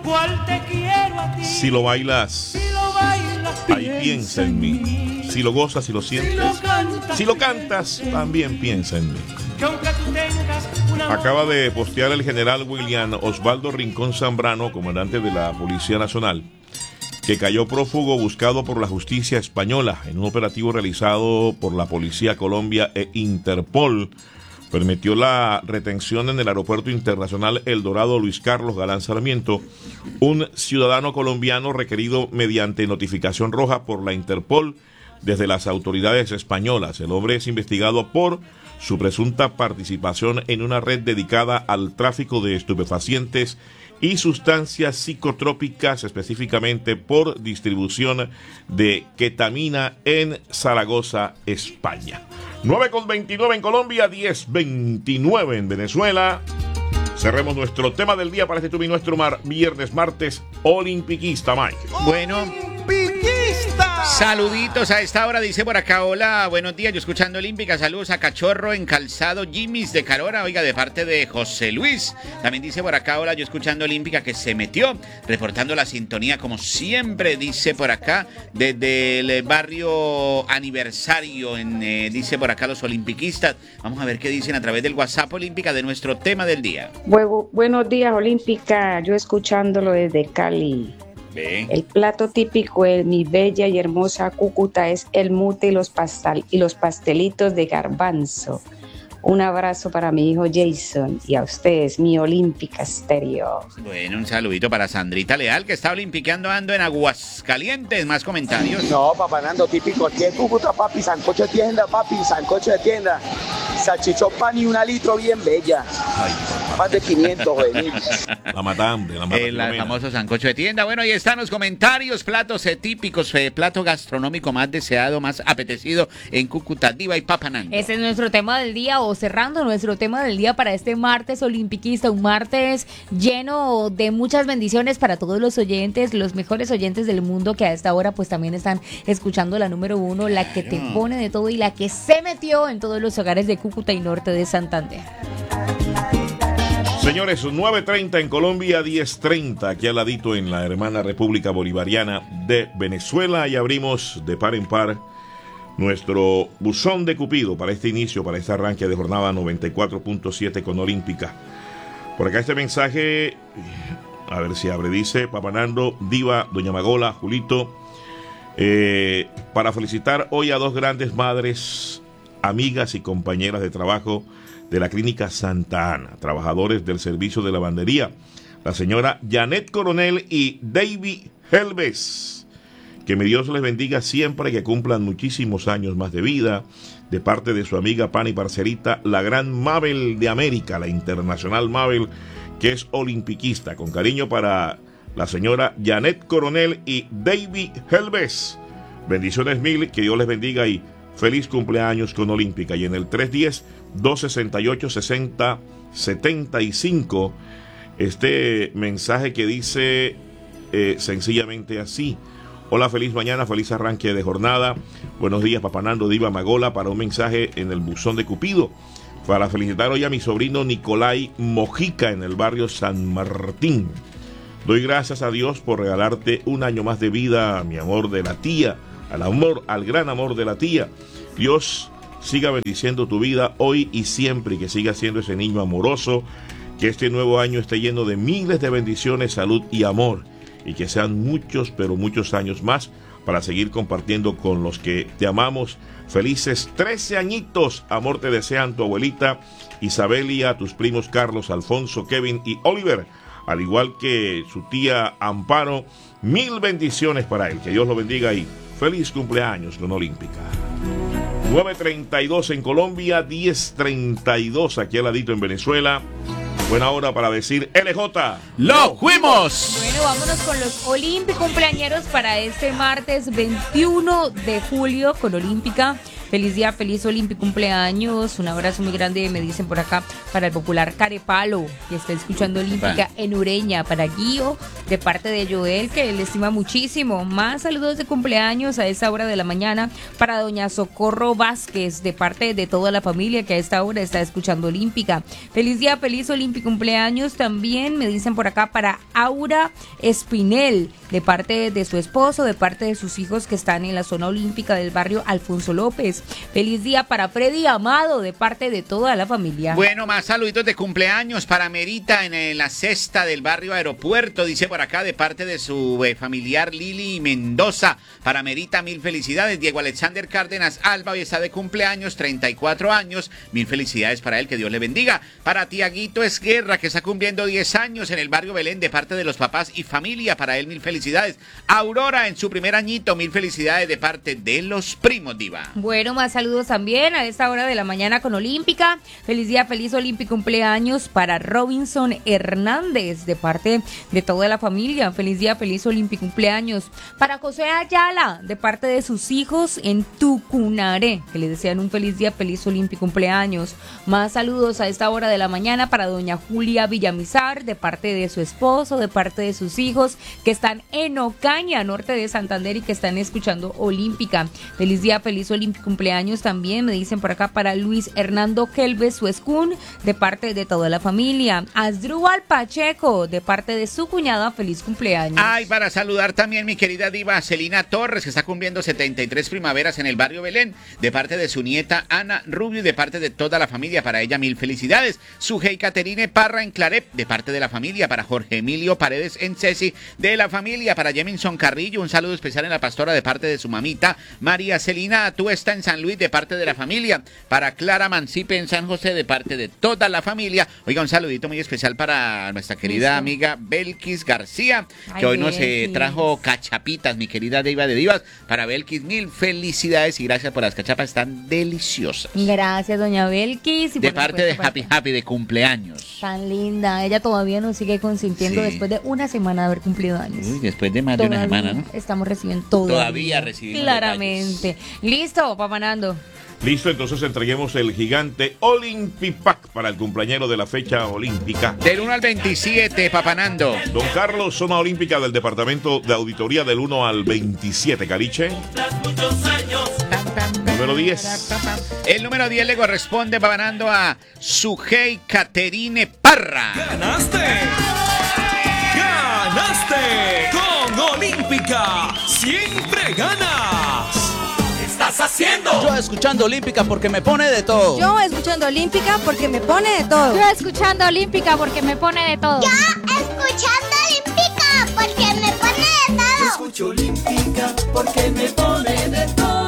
Si lo bailas, ahí piensa en mí. Si lo gozas, si lo sientes, si lo cantas, también piensa en mí. Acaba de postear el general William Osvaldo Rincón Zambrano, comandante de la Policía Nacional, que cayó prófugo buscado por la justicia española en un operativo realizado por la Policía Colombia e Interpol. Permitió la retención en el Aeropuerto Internacional El Dorado Luis Carlos Galán Sarmiento, un ciudadano colombiano requerido mediante notificación roja por la Interpol desde las autoridades españolas. El hombre es investigado por su presunta participación en una red dedicada al tráfico de estupefacientes y sustancias psicotrópicas, específicamente por distribución de ketamina en Zaragoza, España. 9:29 en Colombia, 10:29 en Venezuela. Cerremos nuestro tema del día para este tuve nuestro viernes, martes, olimpiquista, Mike. Bueno, saluditos a esta hora, dice por acá, hola, buenos días, yo escuchando Olímpica, saludos a Cachorro en Calzado Jimmy's de Carora, oiga, de parte de José Luis. También dice por acá, hola, yo escuchando Olímpica, que se metió, reportando la sintonía como siempre, dice por acá, desde el barrio Aniversario, dice por acá los olimpiquistas. Vamos a ver qué dicen a través del WhatsApp Olímpica de nuestro tema del día. Buenos días, Olímpica, yo escuchándolo desde Cali. El plato típico de mi bella y hermosa Cúcuta es el mute y los pastelitos de garbanzo. Un abrazo para mi hijo Jason y a ustedes, mi Olímpica Estéreo. Bueno, un saludito para Sandrita Leal, que está olimpiqueando ando en Aguascalientes. Más comentarios. No, papá Nando, típico aquí en Cúcuta, papi, sancocho de tienda, salchichón pan y 1 litro bien bella. Ay, más de 500, juvenil. La matamos. El famoso sancocho de tienda. Bueno, ahí están los comentarios, platos típicos, plato gastronómico más deseado, más apetecido en Cúcuta, Diva y Papá Nando. Ese es nuestro tema del día, o cerrando nuestro tema del día para este martes olimpiquista, un martes lleno de muchas bendiciones para todos los oyentes, los mejores oyentes del mundo que a esta hora pues también están escuchando la número 1, la que te pone de todo y la que se metió en todos los hogares de Cúcuta y norte de Santander. Señores, 9:30 en Colombia, 10:30 aquí al ladito en la hermana República Bolivariana de Venezuela, y abrimos de par en par nuestro buzón de Cupido para este inicio, para este arranque de jornada 94.7 con Olímpica. Por acá este mensaje, a ver si abre, dice Papá Nando, Diva, Doña Magola, Julito, para felicitar hoy a 2 grandes madres, amigas y compañeras de trabajo de la Clínica Santa Ana, trabajadores del servicio de lavandería, la señora Janet Coronel y David Helves. Que mi Dios les bendiga siempre y que cumplan muchísimos años más de vida, de parte de su amiga pan y parcerita, la gran Mabel de América, la internacional Mabel, que es olimpiquista. Con cariño para la señora Janet Coronel y David Helves. Bendiciones mil, que Dios les bendiga y feliz cumpleaños con Olímpica. Y en el 310-268-6075, este mensaje que dice sencillamente así: hola, feliz mañana, feliz arranque de jornada. Buenos días, Papá Nando, Diva, Magola, para un mensaje en el buzón de Cupido, para felicitar hoy a mi sobrino Nicolai Mojica en el barrio San Martín. Doy gracias a Dios por regalarte un año más de vida, mi amor de la tía, al gran amor de la tía. Dios siga bendiciendo tu vida hoy y siempre, y que sigas siendo ese niño amoroso, que este nuevo año esté lleno de miles de bendiciones, salud y amor, y que sean muchos, pero muchos años más para seguir compartiendo con los que te amamos. Felices 13 añitos, amor te desean tu abuelita Isabelia, tus primos Carlos, Alfonso, Kevin y Oliver, al igual que su tía Amparo. 1000 bendiciones para él, que Dios lo bendiga y feliz cumpleaños con Olímpica. 9:32 en Colombia, 10:32 aquí al ladito en Venezuela. Buena hora para decir LJ. ¡Lo fuimos! Bueno, vámonos con los olímpicos cumpleañeros para este martes 21 de julio con Olímpica. Feliz día, feliz olímpico, cumpleaños. Un abrazo muy grande, me dicen por acá, para el popular Carepalo, que está escuchando Olímpica en Ureña. Para Guío, de parte de Joel, que le estima muchísimo. Más saludos de cumpleaños a esta hora de la mañana para doña Socorro Vázquez, de parte de toda la familia que a esta hora está escuchando Olímpica. Feliz día, feliz olímpico, cumpleaños también, me dicen por acá, para Aura Espinel, de parte de su esposo, de parte de sus hijos que están en la zona olímpica del barrio Alfonso López. Feliz día para Freddy Amado, de parte de toda la familia. Bueno, más saluditos de cumpleaños para Merita en la cesta del barrio Aeropuerto, dice por acá, de parte de su familiar Lili Mendoza. Para Merita, mil felicidades. Diego Alexander Cárdenas Alba hoy está de cumpleaños, 34 años. Mil felicidades para él, que Dios le bendiga. Para Tiaguito Esguerra, que está cumpliendo 10 años en el barrio Belén, de parte de los papás y familia. Para él, mil felicidades. Aurora, en su primer añito, mil felicidades de parte de los primos, Diva. Bueno, más saludos también a esta hora de la mañana con Olímpica. Feliz día, feliz olímpico, cumpleaños para Robinson Hernández, de parte de toda la familia. Feliz día, feliz olímpico, cumpleaños para José Ayala, de parte de sus hijos en Tucunaré, que le desean un feliz día, feliz olímpico, cumpleaños. Más saludos a esta hora de la mañana para doña Julia Villamizar, de parte de su esposo, de parte de sus hijos que están en Ocaña, norte de Santander, y que están escuchando Olímpica. Feliz día, feliz olímpico, cumpleaños también, me dicen por acá, para Luis Hernando Kelves Suescún, de parte de toda la familia. Asdrúbal Pacheco, de parte de su cuñada, feliz cumpleaños. Ay, para saludar también mi querida diva Celina Torres, que está cumpliendo 73 primaveras en el barrio Belén, de parte de su nieta Ana Rubio y de parte de toda la familia. Para ella, mil felicidades. Sujei Caterine Parra en Clarep, de parte de la familia. Para Jorge Emilio Paredes en Ceci, de la familia. Para Jeminson Carrillo, un saludo especial en La Pastora, de parte de su mamita. María Celina Atuesta en San Luis, de parte de la familia. Para Clara Mancipe en San José, de parte de toda la familia. Oiga, un saludito muy especial para nuestra querida amiga Belkis García, que hoy nos trajo cachapitas, mi querida diva de divas. Para Belkis, mil felicidades y gracias por las cachapas, están deliciosas. Gracias, doña Belkis. Y de parte de Happy de cumpleaños. Tan linda, ella todavía nos sigue consintiendo después de una semana de haber cumplido años. Uy, después de más de una semana, ¿no? Estamos recibiendo todo. Todavía recibimos claramente. Detalles. Listo, Papá Nando. Listo, entonces entreguemos el gigante Olympipack para el cumpleañero de la fecha olímpica. Del 1 al 27, Papanando. Don Carlos, zona olímpica del Departamento de Auditoría del 1 al 27, Caliche. Número 10. El número 10 le corresponde, Papanando, a Sujei Caterine Parra. ¡Ganaste! ¡Ganaste! Con Olímpica siempre ganas. Estás haciendo? Yo escuchando Olímpica porque me pone de todo. Yo escuchando Olímpica porque me pone de todo. Yo escuchando Olímpica porque me pone de todo. Yo escuchando Olímpica porque me pone de todo. Yo escucho Olímpica porque me pone de todo.